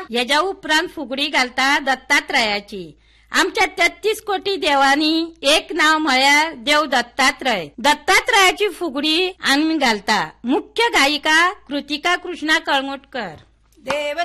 ह्याच्या उपरांत फुगडी घालता दत्तात्रयाची. आमच्या 33 कोटी देवांनी एक नाव म्हळ्यार देव दत्तात्रय. दत्तात्रयाची फुगडी आम्ही घालता. मुख्य गायिका कृतिका कृष्णा कळंगुटकर. देव